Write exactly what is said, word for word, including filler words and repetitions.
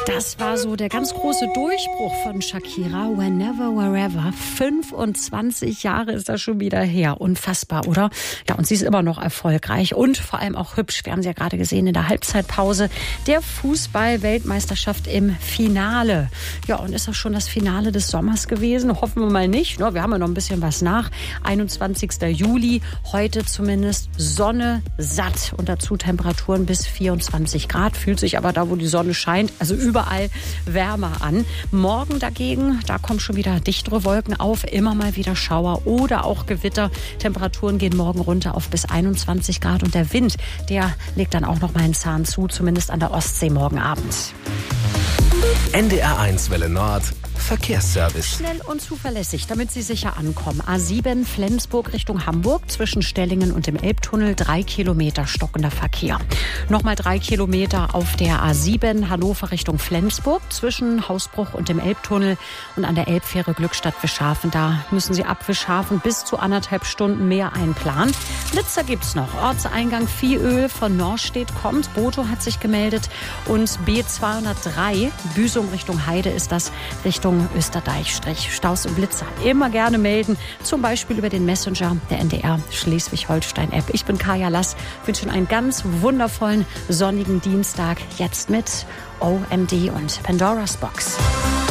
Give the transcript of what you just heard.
Das war so der ganz große Durchbruch von Shakira. Whenever, Wherever. fünfundzwanzig Jahre ist das schon wieder her. Unfassbar, oder? Ja, und sie ist immer noch erfolgreich und vor allem auch hübsch. Wir haben sie ja gerade gesehen in der Halbzeitpause der Fußball-Weltmeisterschaft im Finale. Ja, und ist das schon das Finale des Sommers gewesen? Hoffen wir mal nicht. Wir haben ja noch ein bisschen was nach. einundzwanzigster Juli, heute zumindest Sonne satt und dazu Temperaturen bis vierundzwanzig Grad. Fühlt sich aber da, wo die Sonne scheint, also überall wärmer an. Morgen dagegen, da kommen schon wieder dichtere Wolken auf, immer mal wieder Schauer oder auch Gewitter. Temperaturen gehen morgen runter auf bis einundzwanzig Grad und der Wind, der legt dann auch noch mal einen Zahn zu, zumindest an der Ostsee morgen Abend. N D R eins Welle Nord Verkehrsservice. Schnell und zuverlässig, damit Sie sicher ankommen. A sieben Flensburg Richtung Hamburg, zwischen Stellingen und dem Elbtunnel, drei Kilometer stockender Verkehr. Nochmal drei Kilometer auf der A sieben Hannover Richtung Flensburg, zwischen Hausbruch und dem Elbtunnel und an der Elbfähre Glückstadt-Wischhafen. Da müssen Sie ab Wischhafen bis zu anderthalb Stunden mehr einplanen. Blitzer gibt's noch. Ortseingang Viehöl von Norstedt kommt. Boto hat sich gemeldet und B zweihundertdrei, Büsum Richtung Heide ist das, Richtung Österdeich-Strich. Staus und Blitzer immer gerne melden, zum Beispiel über den Messenger der N D R Schleswig-Holstein-App. Ich bin Kaya Lass, wünsche Ihnen einen ganz wundervollen sonnigen Dienstag. Jetzt mit O M D und Pandora's Box.